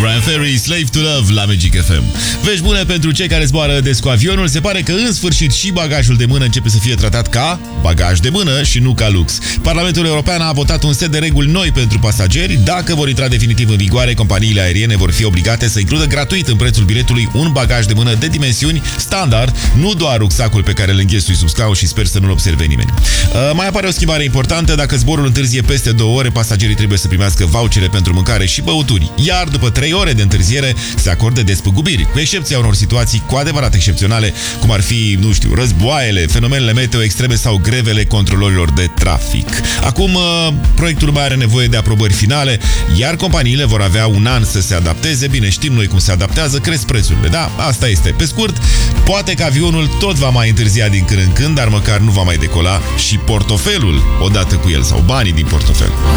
Brian Ferry, Slave to Love la Magic FM. Vești bune pentru cei care zboară des cu avionul. Se pare că în sfârșit și bagajul de mână începe să fie tratat ca bagaj de mână și nu ca lux. Parlamentul European a votat un set de reguli noi pentru pasageri. Dacă vor intra definitiv în vigoare, companiile aeriene vor fi obligate să includă gratuit în prețul biletului un bagaj de mână de dimensiuni standard, nu doar rucsacul pe care îl înghesui sub scaun și sper să nu-l observe nimeni. Mai apare o schimbare importantă. Dacă zborul întârzie peste 2 ore, pasagerii trebuie să primească vouchere pentru mâncare și băuturi. Iar după 3 ore de întârziere se acordă despăgubiri, cu excepția unor situații cu adevărat excepționale, cum ar fi, nu știu, războaiele, fenomenele meteo extreme sau grevele controlorilor de trafic. Acum, proiectul mai are nevoie de aprobări finale, iar companiile vor avea un an să se adapteze. Bine, știm noi cum se adaptează, cresc prețurile, da? Asta este. Pe scurt, poate că avionul tot va mai întârzia din când în când, dar măcar nu va mai decola și portofelul odată cu el, sau banii din portofel.